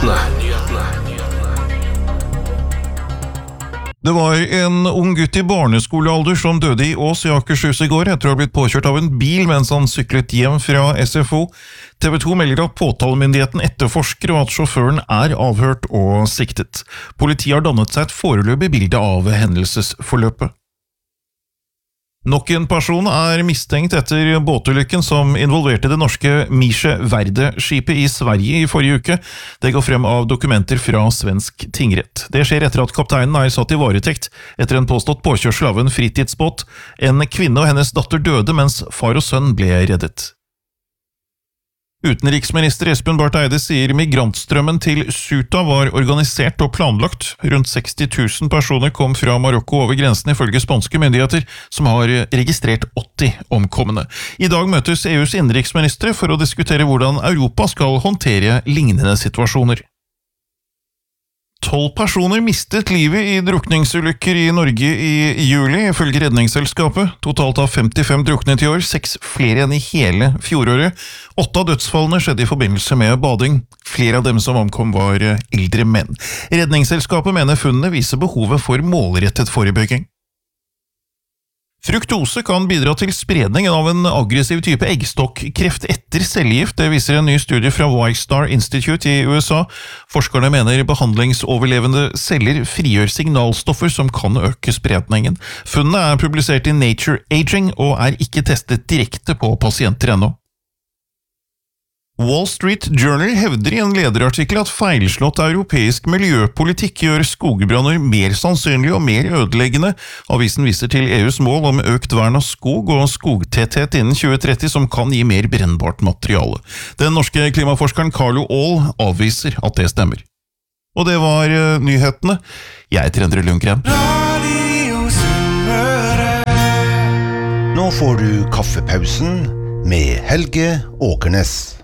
Det var en ung gutt i barneskolealder som døde i Ås i Akershus i går etter å ha blitt påkjørt av en bil mens han syklet hjem fra SFO. TV 2 melder at påtalemyndigheten etterforsker og at sjåføren er avhørt og siktet. Politiet har dannet seg et foreløpig bilde av hendelsesforløpet. Nok en person er mistenkt etter båtulykken som involverte det norske Misje Verde-skipet i Sverige i forrige uke. Det går frem av dokumenter fra svensk tingrett. Det skjer etter at kapteinen er satt i varetekt etter en påstått påkjørsel av en fritidsbåt. En kvinne og hennes datter døde mens far og sønn ble reddet. Utenriksminister Espen Barth Eide sier migrantstrømmen til Ceuta var organisert og planlagt. Rundt 60 000 personer kom fra Marokko over grensen ifølge spanske myndigheter, som har registrert 80 omkomne. I dag møtes EUs innenriksministre for å diskutere hvordan Europa skal håndtere lignende situasjoner. 12 personer mistet livet i drukningsulykker i Norge i juli, ifølge Redningsselskapet. Totalt av 55 druknet i år, 6 flere enn i hele fjoråret. 8 av dødsfallene skjedde i forbindelse med bading. Flere av dem som omkom var eldre menn. Redningsselskapet mener funnene viser behovet for målrettet forebygging. Fruktose kan bidra til spredningen av en aggressiv type eggstokkreft etter cellegift, det viser en ny studie fra Y-Star Institute i USA. Forskerne mener behandlingsoverlevende celler frigjør signalstoffer som kan øke spredningen. Funnene er publisert i Nature Aging og er ikke testet direkte på pasienter ennå. Wall Street Journal hevder i en lederartikkel at feilslått europeisk miljøpolitikk gjør skogbranner mer sannsynlige og mer ødeleggende. Avisen viser til EUs mål om økt vern av skog og skogtetthet innen 2030 som kan gi mer brennbart materiale. Den norske klimaforskeren Carlo Aall avviser at det stemmer. Og det var nyhetene. Jeg heter Endre Lundgren. Nå får du kaffepausen med Helge Åkernes.